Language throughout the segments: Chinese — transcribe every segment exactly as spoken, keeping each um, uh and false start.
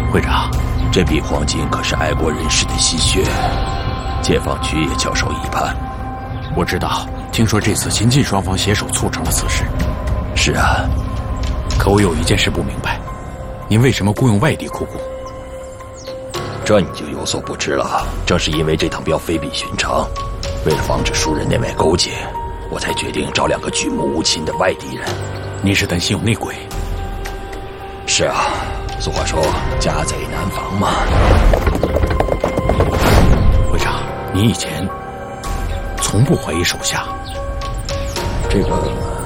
会长， 这笔黄金可是爱国人士的心血，解放区也翘首以盼。 我知道，听说这次秦晋双方携手促成了此事。 是啊， 可我有一件事不明白，您为什么雇佣外地苦工？ 这你就有所不知了。正是因为这趟镖非比寻常，为了防止熟人内外勾结，我才决定找两个举目无亲的外地人。 您是担心有内鬼？ 是啊，俗话说家贼难防嘛。 会长，您以前从不怀疑手下。 这个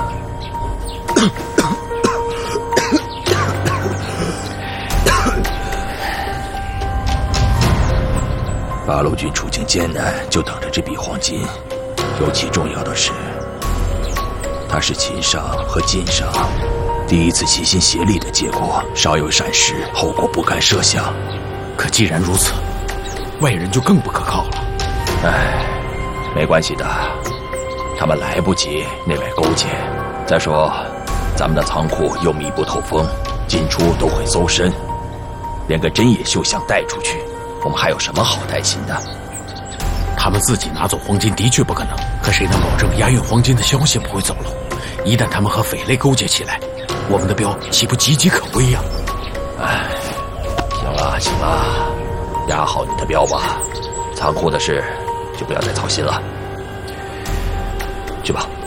八路军处境艰难，就等着这笔黄金。尤其重要的是，它是秦上和晋上第一次齐心协力的结果，稍有闪失，后果不堪设想。 可既然如此，外人就更不可靠了。 唉，没关系的，他们来不及内外勾结。再说，咱们的仓库又密不透风，进出都会搜身，连个针也休想带出去。我们还有什么好担心的？ 他们自己拿走黄金的确不可能，可谁能保证押运黄金的消息不会走漏？一旦他们和匪类勾结起来，我们的镖岂不岌岌可危呀？ 唉，行了行了，押好你的镖吧，仓库的事就不要再操心了。去吧。